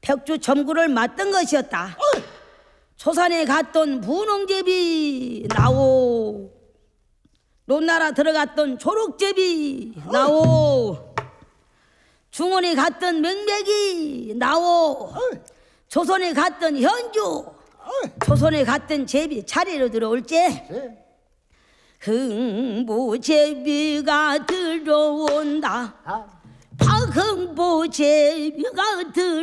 백주 점구를 맡던 것이었다. 초산에 갔던 분홍제비 나오, 논나라 들어갔던 초록제비 나오, 중원에 갔던 맹맥이 나오, 조선에 갔던 현주, 조선에 갔던 제비 차례로 들어올지. 흥보제비가 들어온다. 박흥보제비가